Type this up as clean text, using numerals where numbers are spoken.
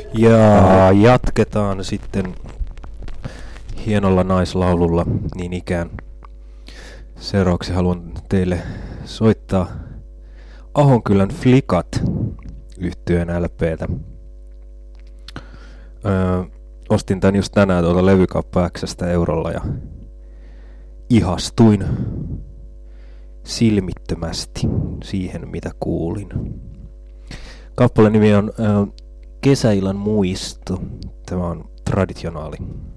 Ja jatketaan sitten hienolla naislaululla niin ikään. Seuraavaksi haluan teille soittaa Ahonkylän Flikat -yhtyeen LP:tä. Ostin tän just tänään tuolta Levykauppa X:stä eurolla ja ihastuin silmittömästi siihen, mitä kuulin. Kappaleen nimi on Kesäillan muisto. Tämä on traditionaali.